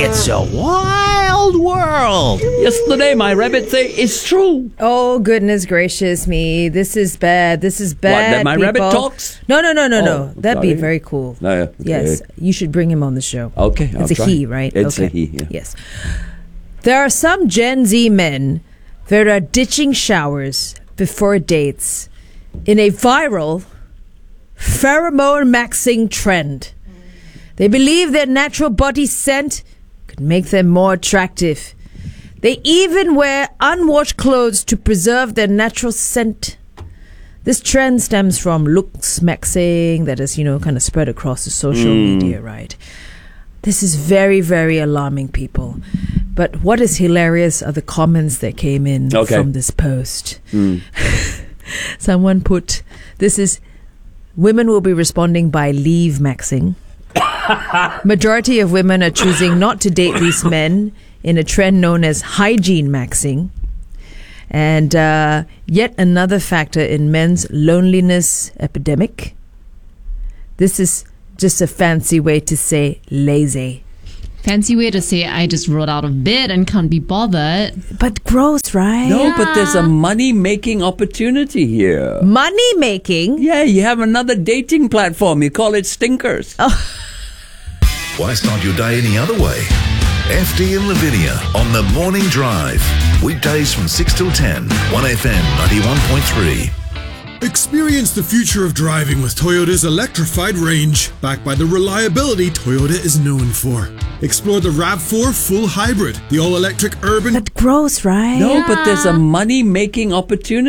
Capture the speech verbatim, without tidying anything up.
It's a wild world. Yesterday, my rabbit say it's true. Oh, goodness gracious me. This is bad. This is bad. What, that my people. rabbit talks? No, no, no, no, Oh, no. That'd be sorry. very cool. No, yeah, okay. Yes. You should bring him on the show. Okay, I'll It's a try. he, right? It's okay. a he, yeah. Yes. There are some Gen Z men that are ditching showers before dates in a viral pheromone maxing trend. They believe their natural body scent could make them more attractive. They even wear unwashed clothes to preserve their natural scent. This trend stems from looks maxing that is, you know, kind of spread across the social Mm. media, right? This is very, very alarming, people. But what is hilarious are the comments that came in Okay. from this post. Mm. Someone put, this is, women will be responding by leave maxing. Majority of women are choosing not to date these men in a trend known as hygiene maxing. And uh, yet another factor in men's loneliness epidemic. This is just a fancy way to say lazy. Fancy way to say I just rolled out of bed and can't be bothered. But gross, right? No, but there's a money-making opportunity here. Money making? Yeah, you have another dating platform. You call it Stinkers. Why start your day any other way? F D and Lavinia on The Morning Drive. Weekdays from six till ten. one F M ninety-one point three. Experience the future of driving with Toyota's electrified range, backed by the reliability Toyota is known for. Explore the RAV four Full Hybrid, the all-electric urban... But gross, right? No, but there's a money-making opportunity.